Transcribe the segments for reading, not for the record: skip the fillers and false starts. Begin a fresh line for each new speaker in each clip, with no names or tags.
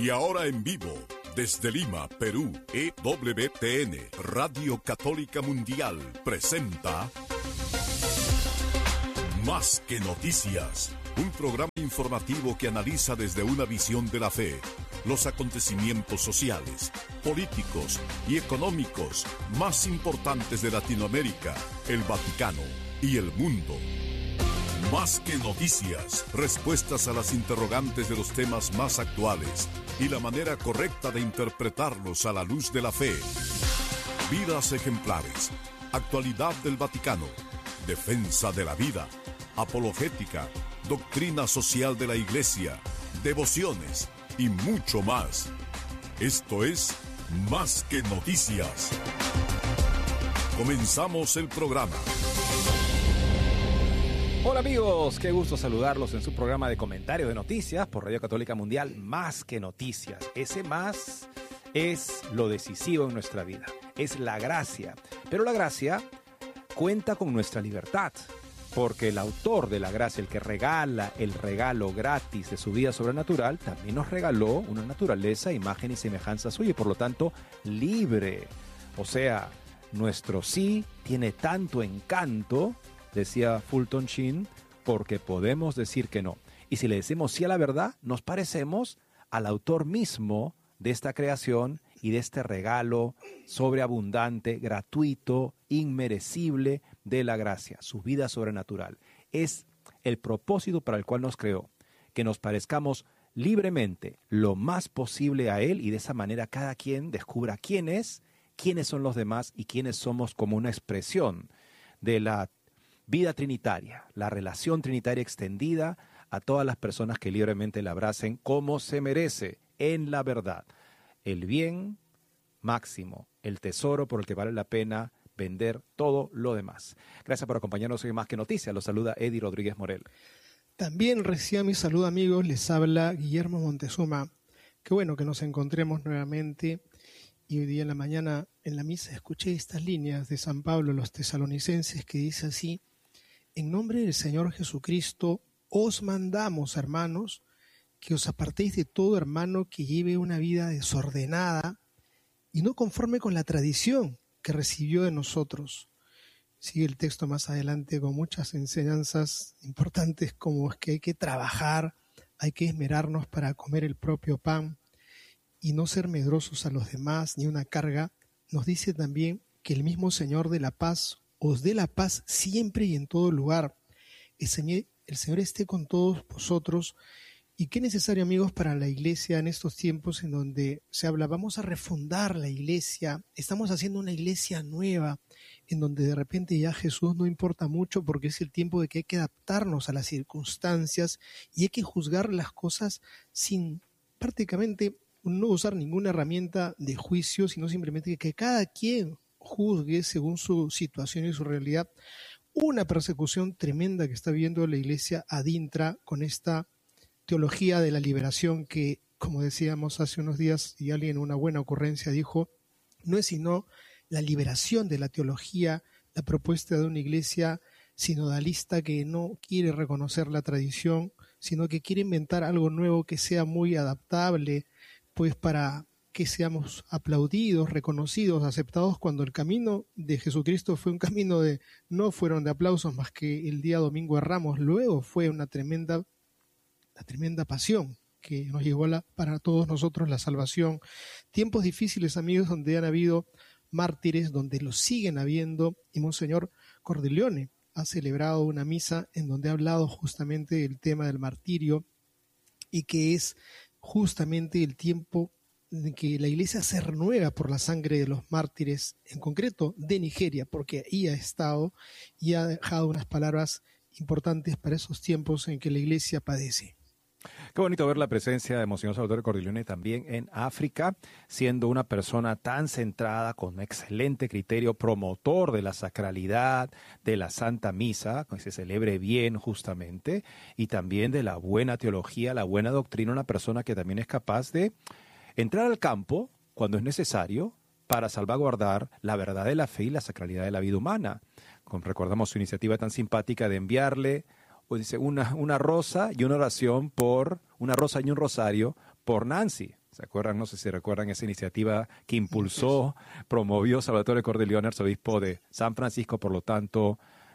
Y ahora en vivo, desde Lima, Perú, EWTN, Radio Católica Mundial, presenta Más que Noticias, un programa informativo que analiza desde una visión de la fe los acontecimientos sociales, políticos y económicos más importantes de Latinoamérica, el Vaticano y el mundo. Más que noticias, respuestas a las interrogantes de los temas más actuales y la manera correcta de interpretarlos a la luz de la fe. Vidas ejemplares, actualidad del Vaticano, defensa de la vida, apologética, doctrina social de la Iglesia, devociones y mucho más. Esto es Más que Noticias. Comenzamos el programa.
Hola amigos, qué gusto saludarlos en su programa de comentarios de noticias por Radio Católica Mundial, Más que Noticias. Ese más es lo decisivo en nuestra vida, es la gracia. Pero la gracia cuenta con nuestra libertad, porque el autor de la gracia, el que regala el regalo gratis de su vida sobrenatural, también nos regaló una naturaleza, imagen y semejanza suya y por lo tanto libre. O sea, nuestro sí tiene tanto encanto, decía Fulton Sheen, porque podemos decir que no. Y si le decimos sí a la verdad, nos parecemos al autor mismo de esta creación y de este regalo sobreabundante, gratuito, inmerecible de la gracia, su vida sobrenatural. Es el propósito para el cual nos creó, que nos parezcamos libremente lo más posible a Él y de esa manera cada quien descubra quién es, quiénes son los demás y quiénes somos como una expresión de la vida trinitaria, la relación trinitaria extendida a todas las personas que libremente la abracen como se merece, en la verdad. El bien máximo, el tesoro por el que vale la pena vender todo lo demás. Gracias por acompañarnos hoy en Más que Noticias. Los saluda Eddie Rodríguez Morel.
También reciba mi saludo, amigos. Les habla Guillermo Montezuma. Qué bueno que nos encontremos nuevamente. Y hoy día en la mañana en la misa escuché estas líneas de San Pablo a los tesalonicenses que dice así: en nombre del Señor Jesucristo os mandamos, hermanos, que os apartéis de todo hermano que lleve una vida desordenada y no conforme con la tradición que recibió de nosotros. Sigue el texto más adelante con muchas enseñanzas importantes, como es que hay que trabajar, hay que esmerarnos para comer el propio pan y no ser medrosos a los demás ni una carga. Nos dice también que el mismo Señor de la paz os dé la paz siempre y en todo lugar. El Señor esté con todos vosotros. Y qué necesario, amigos, para la iglesia en estos tiempos en donde se habla, vamos a refundar la iglesia, estamos haciendo una iglesia nueva, en donde de repente ya Jesús no importa mucho porque es el tiempo de que hay que adaptarnos a las circunstancias y hay que juzgar las cosas sin prácticamente no usar ninguna herramienta de juicio, sino simplemente que cada quien juzgue según su situación y su realidad. Una persecución tremenda que está viviendo la iglesia adintra con esta teología de la liberación que, como decíamos hace unos días, y alguien en una buena ocurrencia dijo, no es sino la liberación de la teología, la propuesta de una iglesia sinodalista que no quiere reconocer la tradición, sino que quiere inventar algo nuevo que sea muy adaptable, pues para que seamos aplaudidos, reconocidos, aceptados, cuando el camino de Jesucristo fue un camino no fueron de aplausos más que el día domingo de Ramos, luego fue una tremenda pasión que nos llevó para todos nosotros la salvación. Tiempos difíciles, amigos, donde han habido mártires, donde los siguen habiendo, y Monseñor Cordileone ha celebrado una misa en donde ha hablado justamente del tema del martirio y que es justamente el tiempo en que la iglesia se renueva por la sangre de los mártires, en concreto de Nigeria, porque ahí ha estado y ha dejado unas palabras importantes para esos tiempos en que la iglesia padece.
Qué bonito ver la presencia de Monseñor Salvatore Cordileone también en África, siendo una persona tan centrada, con excelente criterio, promotor de la sacralidad, de la Santa Misa, que se celebre bien justamente, y también de la buena teología, la buena doctrina, una persona que también es capaz de entrar al campo cuando es necesario para salvaguardar la verdad de la fe y la sacralidad de la vida humana. Recordamos su iniciativa tan simpática de enviarle dice una rosa y una oración una rosa y un rosario por Nancy. ¿Se acuerdan? No sé si recuerdan esa iniciativa que impulsó, promovió Salvatore Cordileone, arzobispo de San Francisco, por lo tanto,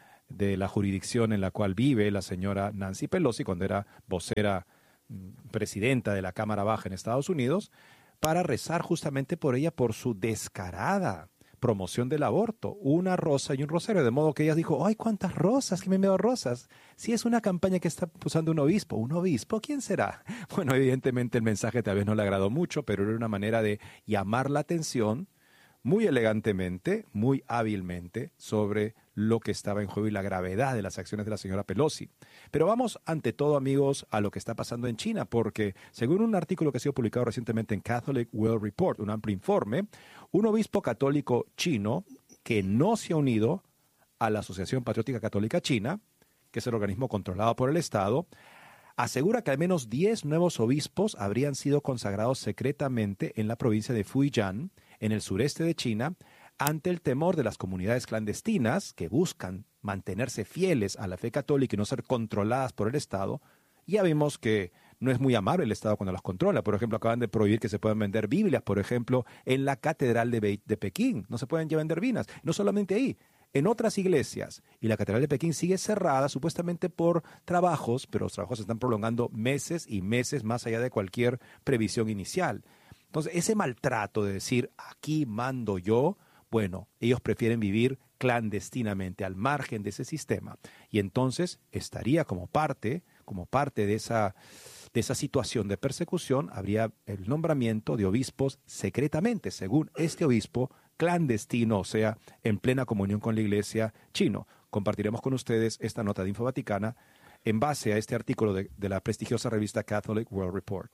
de la jurisdicción en la cual vive la señora Nancy Pelosi, cuando era vocera, presidenta de la Cámara Baja en Estados Unidos, para rezar justamente por ella, por su descarada promoción del aborto, una rosa y un rosario, de modo que ella dijo, ¡ay, cuántas rosas! ¿Qué me veo rosas? Si es una campaña que está usando un obispo, ¿quién será? Bueno, evidentemente el mensaje tal vez no le agradó mucho, pero era una manera de llamar la atención muy elegantemente, muy hábilmente, sobre lo que estaba en juego y la gravedad de las acciones de la señora Pelosi. Pero vamos, ante todo, amigos, a lo que está pasando en China, porque según un artículo que ha sido publicado recientemente en Catholic World Report, un amplio informe, un obispo católico chino que no se ha unido a la Asociación Patriótica Católica China, que es el organismo controlado por el Estado, asegura que al menos 10 nuevos obispos habrían sido consagrados secretamente en la provincia de Fujian, en el sureste de China, ante el temor de las comunidades clandestinas que buscan mantenerse fieles a la fe católica y no ser controladas por el Estado. Ya vimos que no es muy amable el Estado cuando las controla. Por ejemplo, acaban de prohibir que se puedan vender Biblias, por ejemplo, en la Catedral de Pekín. No se pueden ya vender Biblias. No solamente ahí, en otras iglesias. Y la Catedral de Pekín sigue cerrada supuestamente por trabajos, pero los trabajos se están prolongando meses y meses más allá de cualquier previsión inicial. Entonces, ese maltrato de decir, aquí mando yo, bueno, ellos prefieren vivir clandestinamente al margen de ese sistema. Y entonces estaría como parte de esa situación de persecución, habría el nombramiento de obispos secretamente, según este obispo clandestino, o sea, en plena comunión con la iglesia chino. Compartiremos con ustedes esta nota de Info Vaticana en base a este artículo de la prestigiosa revista Catholic World Report.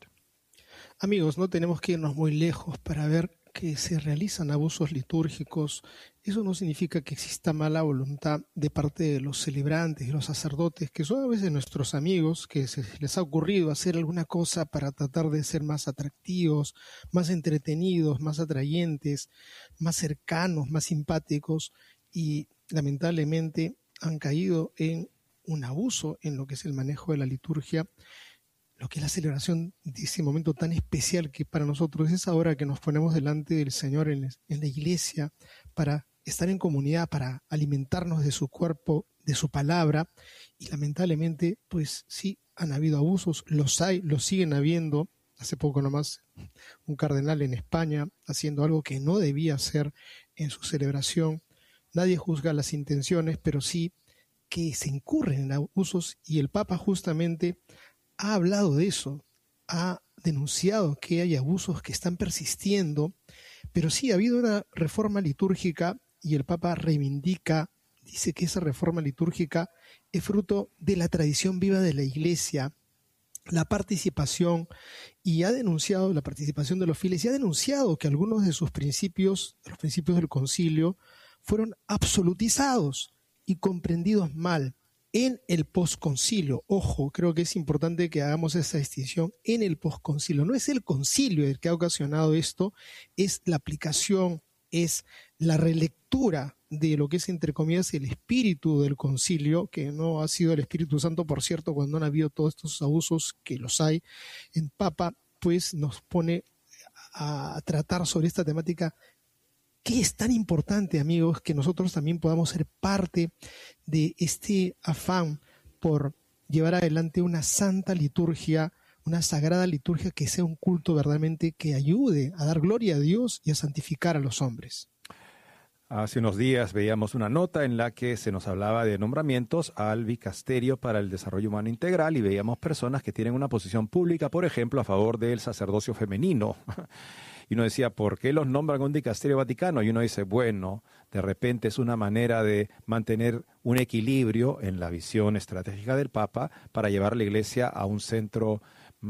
Amigos, no tenemos que irnos muy lejos para ver que se realizan abusos litúrgicos. Eso no significa que exista mala voluntad de parte de los celebrantes y los sacerdotes, que son a veces nuestros amigos, que se les ha ocurrido hacer alguna cosa para tratar de ser más atractivos, más entretenidos, más atrayentes, más cercanos, más simpáticos, y lamentablemente han caído en un abuso en lo que es el manejo de la liturgia, lo que es la celebración de ese momento tan especial que para nosotros es ahora que nos ponemos delante del Señor en la iglesia para estar en comunidad, para alimentarnos de su cuerpo, de su palabra. Y lamentablemente, pues sí, han habido abusos, los hay, los siguen habiendo. Hace poco nomás un cardenal en España haciendo algo que no debía hacer en su celebración. Nadie juzga las intenciones, pero sí que se incurren en abusos, y el Papa justamente ha hablado de eso, ha denunciado que hay abusos que están persistiendo, pero sí ha habido una reforma litúrgica y el Papa reivindica, dice que esa reforma litúrgica es fruto de la tradición viva de la Iglesia, la participación, y ha denunciado la participación de los fieles y ha denunciado que algunos de sus principios, los principios del concilio, fueron absolutizados y comprendidos mal en el posconcilio. Ojo, creo que es importante que hagamos esa distinción en el posconcilio. No es el concilio el que ha ocasionado esto, es la aplicación, es la relectura de lo que es, entre comillas, el espíritu del concilio, que no ha sido el Espíritu Santo, por cierto, cuando han habido todos estos abusos, que los hay. El Papa, pues, nos pone a tratar sobre esta temática. ¿Qué es tan importante, amigos, que nosotros también podamos ser parte de este afán por llevar adelante una santa liturgia, una sagrada liturgia, que sea un culto verdaderamente que ayude a dar gloria a Dios y a santificar a los hombres?
Hace unos días veíamos una nota en la que se nos hablaba de nombramientos al Vicasterio para el Desarrollo Humano Integral, y veíamos personas que tienen una posición pública, por ejemplo, a favor del sacerdocio femenino. Y uno decía, ¿por qué los nombran a un dicasterio vaticano? Y uno dice, bueno, de repente es una manera de mantener un equilibrio en la visión estratégica del Papa para llevar a la Iglesia a un centro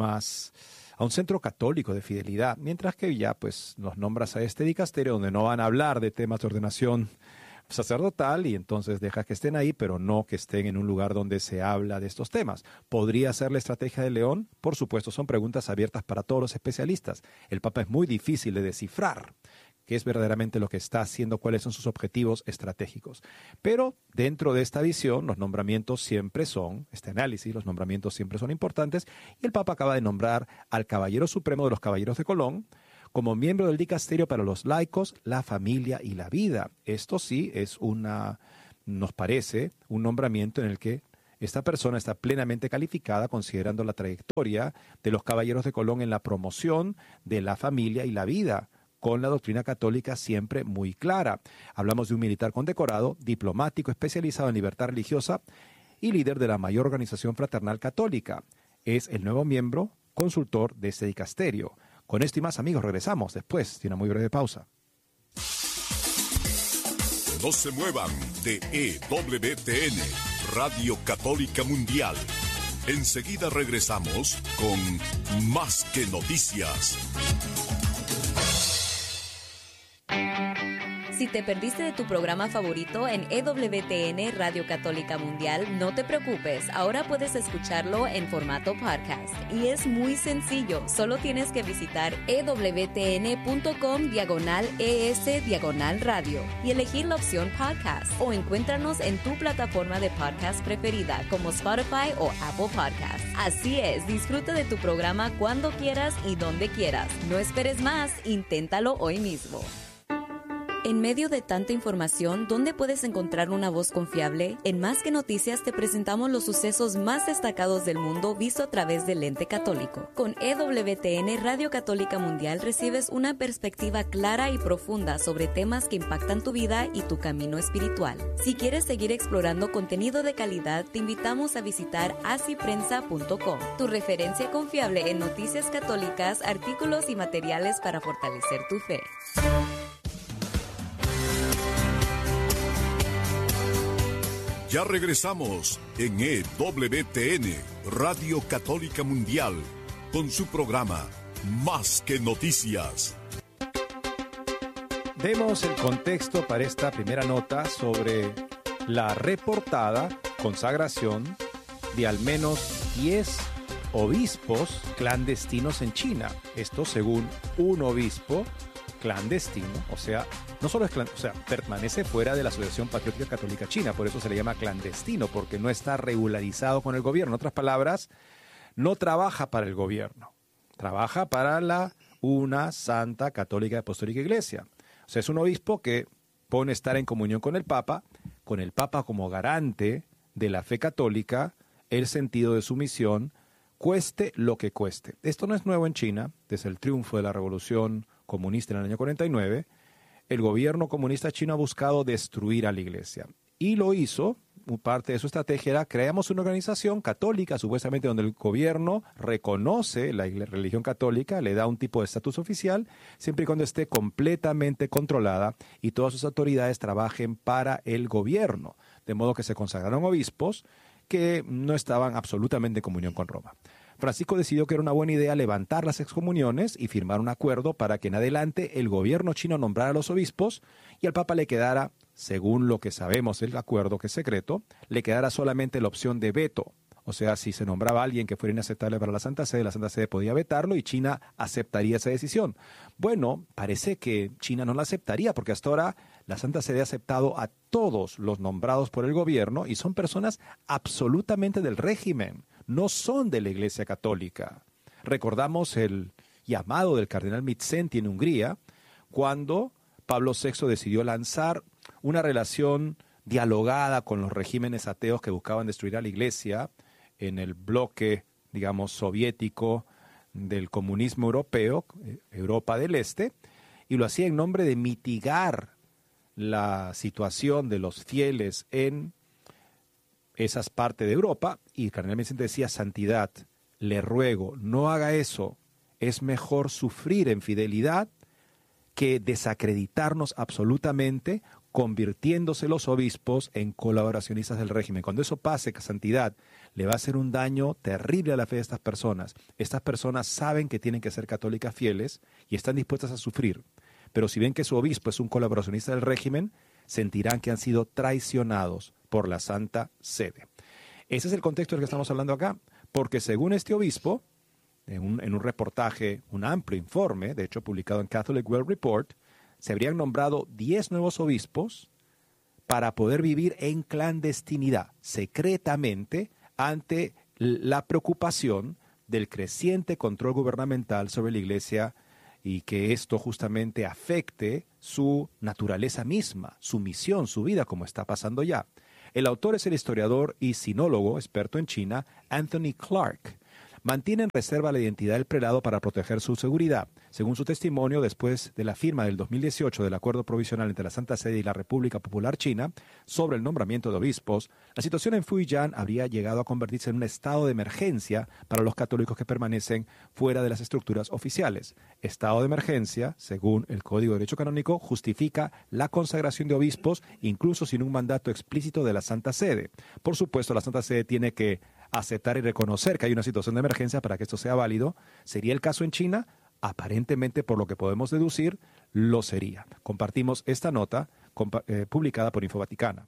católico de fidelidad, mientras que ya pues nos nombras a este dicasterio donde no van a hablar de temas de ordenación sacerdotal, y entonces dejas que estén ahí, pero no que estén en un lugar donde se habla de estos temas. ¿Podría ser la estrategia de León? Por supuesto, son preguntas abiertas para todos los especialistas. El Papa es muy difícil de descifrar. qué es verdaderamente lo que está haciendo, cuáles son sus objetivos estratégicos. Pero dentro de esta visión, los nombramientos siempre son, este análisis, los nombramientos siempre son importantes, y el Papa acaba de nombrar al Caballero Supremo de los Caballeros de Colón como miembro del Dicasterio para los laicos, la familia y la vida. Esto sí es nos parece, un nombramiento en el que esta persona está plenamente calificada considerando la trayectoria de los Caballeros de Colón en la promoción de la familia y la vida, con la doctrina católica siempre muy clara. Hablamos de un militar condecorado, diplomático especializado en libertad religiosa y líder de la mayor organización fraternal católica. Es el nuevo miembro consultor de este dicasterio. Con esto y más, amigos, regresamos después de una muy breve pausa.
No se muevan de EWTN, Radio Católica Mundial. Enseguida regresamos con Más que Noticias.
Si te perdiste de tu programa favorito en EWTN Radio Católica Mundial, no te preocupes, ahora puedes escucharlo en formato podcast. Y es muy sencillo, solo tienes que visitar ewtn.com/ES/radio y elegir la opción podcast. O encuéntranos en tu plataforma de podcast preferida como Spotify o Apple Podcasts. Así es, disfruta de tu programa cuando quieras y donde quieras. No esperes más, inténtalo hoy mismo. En medio de tanta información, ¿dónde puedes encontrar una voz confiable? En Más que Noticias te presentamos los sucesos más destacados del mundo visto a través del lente católico. Con EWTN Radio Católica Mundial recibes una perspectiva clara y profunda sobre temas que impactan tu vida y tu camino espiritual. Si quieres seguir explorando contenido de calidad, te invitamos a visitar asiprensa.com, tu referencia confiable en noticias católicas, artículos y materiales para fortalecer tu fe.
Ya regresamos en EWTN, Radio Católica Mundial, con su programa Más que Noticias.
Demos el contexto para esta primera nota sobre la reportada consagración de al menos 10 obispos clandestinos en China. Esto según un obispo clandestino, o sea, no solo es permanece fuera de la Asociación Patriótica Católica China, por eso se le llama clandestino, porque no está regularizado con el gobierno. En otras palabras, no trabaja para el gobierno, trabaja para una Santa Católica Apostólica Iglesia. O sea, es un obispo que pone estar en comunión con el Papa como garante de la fe católica, el sentido de su misión, cueste lo que cueste. Esto no es nuevo en China, desde el triunfo de la Revolución Comunista en el año 49, el gobierno comunista chino ha buscado destruir a la iglesia. Y lo hizo, parte de su estrategia era, creamos una organización católica, supuestamente donde el gobierno reconoce la religión católica, le da un tipo de estatus oficial, siempre y cuando esté completamente controlada y todas sus autoridades trabajen para el gobierno. De modo que se consagraron obispos que no estaban absolutamente en comunión con Roma. Francisco decidió que era una buena idea levantar las excomuniones y firmar un acuerdo para que en adelante el gobierno chino nombrara a los obispos y al Papa le quedara, según lo que sabemos el acuerdo que es secreto, le quedara solamente la opción de veto. O sea, si se nombraba a alguien que fuera inaceptable para la Santa Sede podía vetarlo y China aceptaría esa decisión. Bueno, parece que China no la aceptaría porque hasta ahora la Santa Sede ha aceptado a todos los nombrados por el gobierno y son personas absolutamente del régimen, no son de la Iglesia Católica. Recordamos el llamado del cardenal Mindszenty en Hungría cuando Pablo VI decidió lanzar una relación dialogada con los regímenes ateos que buscaban destruir a la Iglesia en el bloque, digamos, soviético del comunismo europeo, Europa del Este, y lo hacía en nombre de mitigar la situación de los fieles en esas partes de Europa, y el cardenal Mindszenty decía: santidad, le ruego, no haga eso, es mejor sufrir en fidelidad que desacreditarnos absolutamente, convirtiéndose los obispos en colaboracionistas del régimen. Cuando eso pase, santidad, le va a hacer un daño terrible a la fe de estas personas. Estas personas saben que tienen que ser católicas fieles y están dispuestas a sufrir. Pero si ven que su obispo es un colaboracionista del régimen, sentirán que han sido traicionados por la Santa Sede. Ese es el contexto del que estamos hablando acá, porque según este obispo, en un reportaje, un amplio informe, de hecho publicado en Catholic World Report, se habrían nombrado 10 nuevos obispos para poder vivir en clandestinidad, secretamente, ante la preocupación del creciente control gubernamental sobre la Iglesia y que esto justamente afecte su naturaleza misma, su misión, su vida, como está pasando ya. El autor es el historiador y sinólogo experto en China, Anthony Clark. Mantiene en reserva la identidad del prelado para proteger su seguridad. Según su testimonio, después de la firma del 2018 del acuerdo provisional entre la Santa Sede y la República Popular China sobre el nombramiento de obispos, la situación en Fujian habría llegado a convertirse en un estado de emergencia para los católicos que permanecen fuera de las estructuras oficiales. Estado de emergencia, según el Código de Derecho Canónico, justifica la consagración de obispos incluso sin un mandato explícito de la Santa Sede. Por supuesto, la Santa Sede tiene que aceptar y reconocer que hay una situación de emergencia para que esto sea válido. ¿Sería el caso en China? Aparentemente, por lo que podemos deducir, lo sería. Compartimos esta nota publicada por Infovaticana.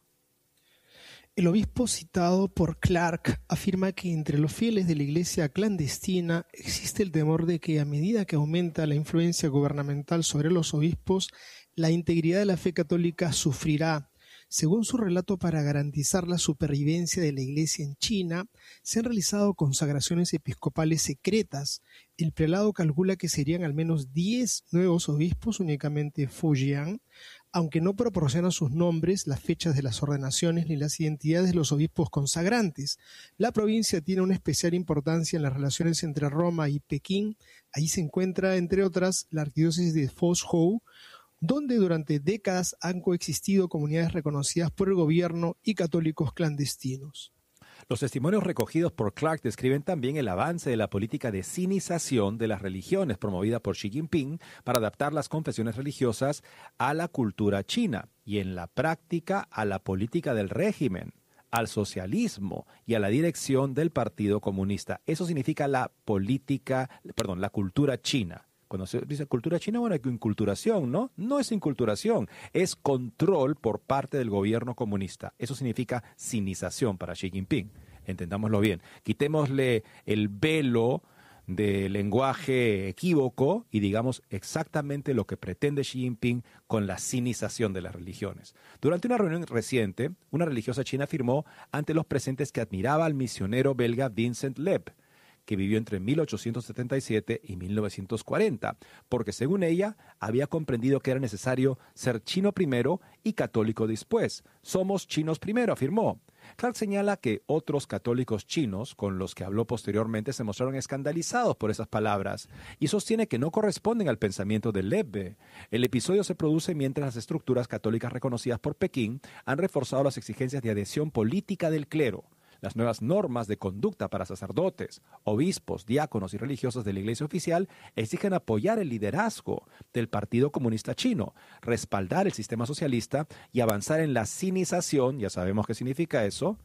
El obispo citado por Clark afirma que entre los fieles de la iglesia clandestina existe el temor de que a medida que aumenta la influencia gubernamental sobre los obispos, la integridad de la fe católica sufrirá. Según su relato, para garantizar la supervivencia de la Iglesia en China, se han realizado consagraciones episcopales secretas. El prelado calcula que serían al menos 10 nuevos obispos únicamente Fujian, aunque no proporciona sus nombres, las fechas de las ordenaciones ni las identidades de los obispos consagrantes. La provincia tiene una especial importancia en las relaciones entre Roma y Pekín. Allí se encuentra, entre otras, la arquidiócesis de Fuzhou, donde durante décadas han coexistido comunidades reconocidas por el gobierno y católicos clandestinos.
Los testimonios recogidos por Clark describen también el avance de la política de sinización de las religiones promovida por Xi Jinping para adaptar las confesiones religiosas a la cultura china y en la práctica a la política del régimen, al socialismo y a la dirección del Partido Comunista. Eso significa la cultura china. Cuando se dice cultura china, bueno, hay inculturación, ¿no? No es inculturación, es control por parte del gobierno comunista. Eso significa sinización para Xi Jinping. Entendámoslo bien. Quitémosle el velo de lenguaje equívoco y digamos exactamente lo que pretende Xi Jinping con la sinización de las religiones. Durante una reunión reciente, una religiosa china afirmó ante los presentes que admiraba al misionero belga Vincent Leb, que vivió entre 1877 y 1940, porque según ella había comprendido que era necesario ser chino primero y católico después. Somos chinos primero, afirmó. Clark señala que otros católicos chinos con los que habló posteriormente se mostraron escandalizados por esas palabras y sostiene que no corresponden al pensamiento de Leb. El episodio se produce mientras las estructuras católicas reconocidas por Pekín han reforzado las exigencias de adhesión política del clero. Las nuevas normas de conducta para sacerdotes, obispos, diáconos y religiosos de la Iglesia oficial exigen apoyar el liderazgo del Partido Comunista Chino, respaldar el sistema socialista y avanzar en la sinización, ya sabemos qué significa eso,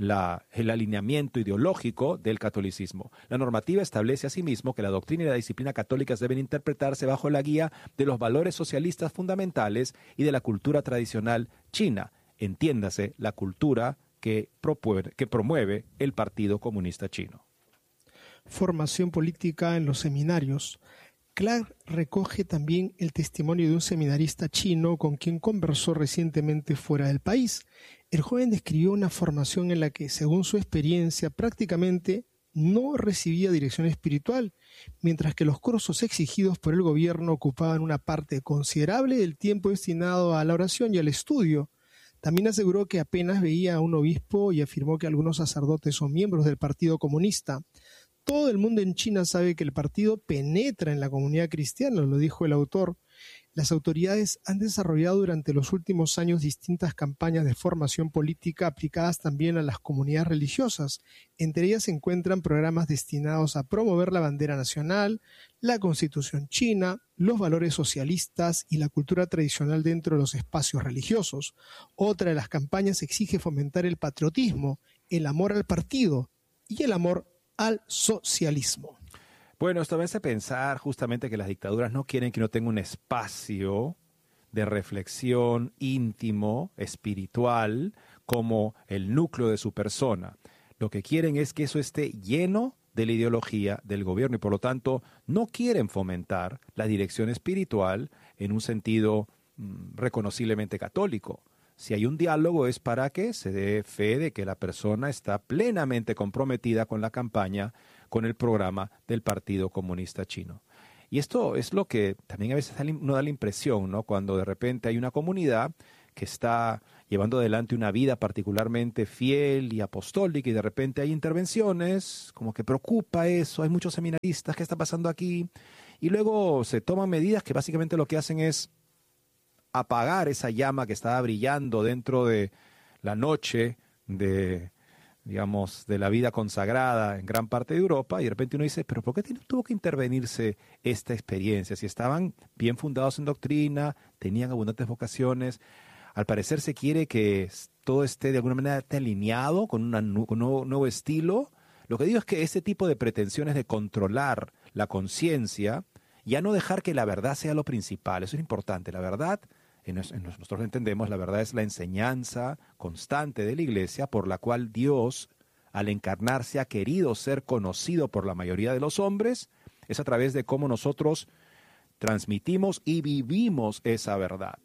el alineamiento ideológico del catolicismo. La normativa establece asimismo que la doctrina y la disciplina católicas deben interpretarse bajo la guía de los valores socialistas fundamentales y de la cultura tradicional china, entiéndase la cultura que promueve el Partido Comunista Chino.
Formación política en los seminarios. Clark recoge también el testimonio de un seminarista chino con quien conversó recientemente fuera del país. El joven describió una formación en la que, según su experiencia, prácticamente no recibía dirección espiritual, mientras que los cursos exigidos por el gobierno ocupaban una parte considerable del tiempo destinado a la oración y al estudio. También aseguró que apenas veía a un obispo y afirmó que algunos sacerdotes son miembros del Partido Comunista. Todo el mundo en China sabe que el partido penetra en la comunidad cristiana, lo dijo el autor. Las autoridades han desarrollado durante los últimos años distintas campañas de formación política aplicadas también a las comunidades religiosas. Entre ellas se encuentran programas destinados a promover la bandera nacional, la Constitución china, los valores socialistas y la cultura tradicional dentro de los espacios religiosos. Otra de las campañas exige fomentar el patriotismo, el amor al partido y el amor al socialismo.
Bueno, esto me hace pensar justamente que las dictaduras no quieren que uno tenga un espacio de reflexión íntimo, espiritual, como el núcleo de su persona. Lo que quieren es que eso esté lleno de la ideología del gobierno y por lo tanto no quieren fomentar la dirección espiritual en un sentido reconociblemente católico. Si hay un diálogo es para que se dé fe de que la persona está plenamente comprometida con la campaña, con el programa del Partido Comunista Chino. Y esto es lo que también a veces uno da la impresión, ¿no? Cuando de repente hay una comunidad que está llevando adelante una vida particularmente fiel y apostólica y de repente hay intervenciones, como que preocupa eso, hay muchos seminaristas, ¿qué está pasando aquí? Y luego se toman medidas que básicamente lo que hacen es apagar esa llama que estaba brillando dentro de la noche de, digamos, de la vida consagrada en gran parte de Europa, y de repente uno dice, pero ¿por qué tuvo que intervenirse esta experiencia? Si estaban bien fundados en doctrina, tenían abundantes vocaciones, al parecer se quiere que todo esté de alguna manera alineado con un nuevo estilo. Lo que digo es que ese tipo de pretensiones de controlar la conciencia, ya no dejar que la verdad sea lo principal, eso es importante. La verdad, nosotros entendemos, la verdad es la enseñanza constante de la Iglesia por la cual Dios, al encarnarse, ha querido ser conocido por la mayoría de los hombres, es a través de cómo nosotros transmitimos y vivimos esa verdad.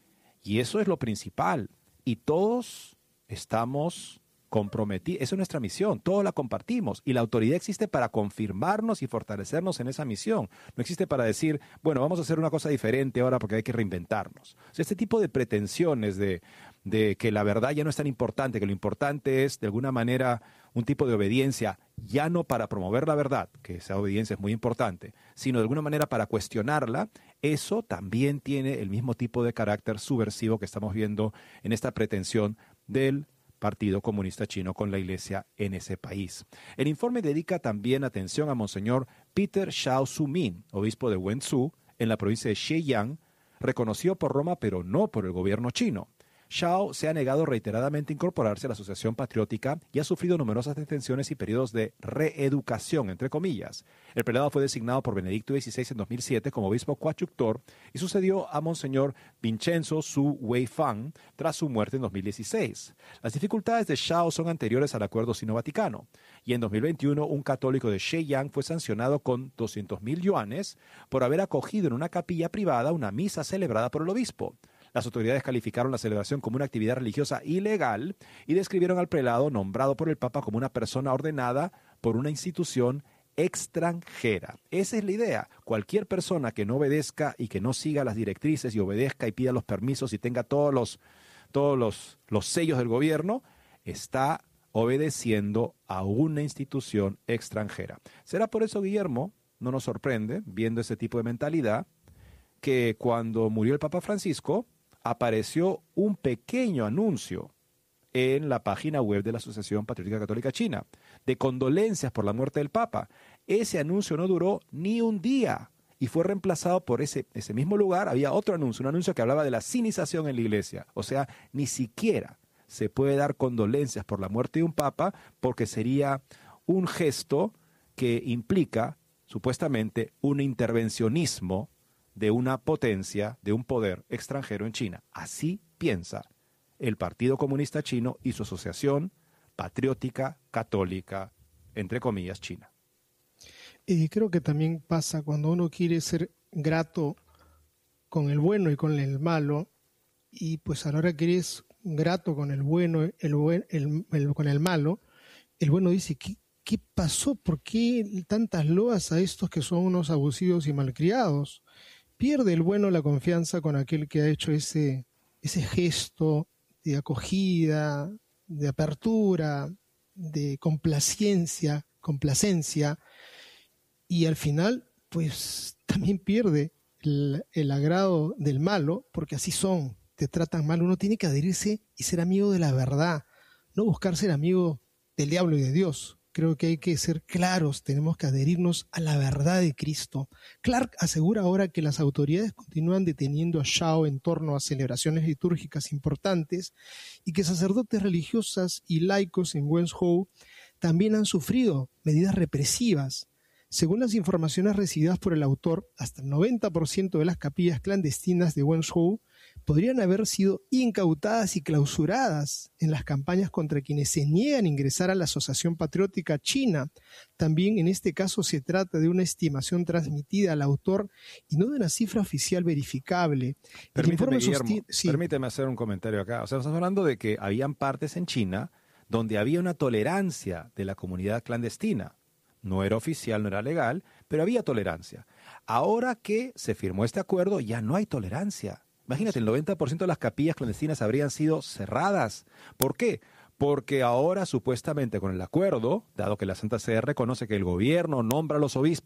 Y eso es lo principal. Y todos estamos comprometidos. Esa es nuestra misión. Todos la compartimos. Y la autoridad existe para confirmarnos y fortalecernos en esa misión. No existe para decir, bueno, vamos a hacer una cosa diferente ahora porque hay que reinventarnos. O sea, este tipo de pretensiones de que la verdad ya no es tan importante, que lo importante es, de alguna manera, un tipo de obediencia, ya no para promover la verdad, que esa obediencia es muy importante, sino de alguna manera para cuestionarla, eso también tiene el mismo tipo de carácter subversivo que estamos viendo en esta pretensión del Partido Comunista Chino con la Iglesia en ese país. El informe dedica también atención a Monseñor Peter Xiao Zumin, obispo de Wenzhou, en la provincia de Zhejiang, reconocido por Roma pero no por el gobierno chino. Xiao se ha negado reiteradamente a incorporarse a la Asociación Patriótica y ha sufrido numerosas detenciones y periodos de reeducación, entre comillas. El prelado fue designado por Benedicto XVI en 2007 como obispo coadjutor y sucedió a Monseñor Vincenzo Su Weifang tras su muerte en 2016. Las dificultades de Xiao son anteriores al acuerdo sino-vaticano y en 2021 un católico de Zhejiang fue sancionado con 200,000 yuanes por haber acogido en una capilla privada una misa celebrada por el obispo. Las autoridades calificaron la celebración como una actividad religiosa ilegal y describieron al prelado nombrado por el Papa como una persona ordenada por una institución extranjera. Esa es la idea. Cualquier persona que no obedezca y que no siga las directrices y obedezca y pida los permisos y tenga todos los sellos del gobierno, está obedeciendo a una institución extranjera. Será por eso, Guillermo, no nos sorprende, viendo ese tipo de mentalidad, que cuando murió el Papa Francisco, apareció un pequeño anuncio en la página web de la Asociación Patriótica Católica China, de condolencias por la muerte del Papa. Ese anuncio no duró ni un día y fue reemplazado por ese mismo lugar. Había otro anuncio, un anuncio que hablaba de la sinización en la Iglesia. O sea, ni siquiera se puede dar condolencias por la muerte de un Papa porque sería un gesto que implica, supuestamente, un intervencionismo de una potencia, de un poder extranjero en China. Así piensa el Partido Comunista Chino y su Asociación Patriótica Católica, entre comillas, China.
Y creo que también pasa cuando uno quiere ser grato con el bueno y con el malo, y pues a la hora que eres grato con el bueno, con el malo, el bueno dice, ¿qué pasó? ¿Por qué tantas loas a estos que son unos abusivos y malcriados? Pierde el bueno la confianza con aquel que ha hecho ese gesto de acogida, de apertura, de complacencia, y al final pues también pierde el agrado del malo, porque así son, te tratan mal. Uno tiene que adherirse y ser amigo de la verdad, no buscar ser amigo del diablo y de Dios. Creo que hay que ser claros, tenemos que adherirnos a la verdad de Cristo. Clark asegura ahora que las autoridades continúan deteniendo a Xiao en torno a celebraciones litúrgicas importantes y que sacerdotes religiosas y laicos en Wenzhou también han sufrido medidas represivas. Según las informaciones recibidas por el autor, hasta el 90% de las capillas clandestinas de Wenzhou podrían haber sido incautadas y clausuradas en las campañas contra quienes se niegan a ingresar a la Asociación Patriótica China. También en este caso se trata de una estimación transmitida al autor y no de una cifra oficial verificable.
Permíteme, Guillermo, permíteme hacer un comentario acá. O sea, estamos hablando de que habían partes en China donde había una tolerancia de la comunidad clandestina. No era oficial, no era legal, pero había tolerancia. Ahora que se firmó este acuerdo, ya no hay tolerancia. Imagínate, el 90% de las capillas clandestinas habrían sido cerradas. ¿Por qué? Porque ahora, supuestamente, con el acuerdo, dado que la Santa Sede reconoce que el gobierno nombra a los obispos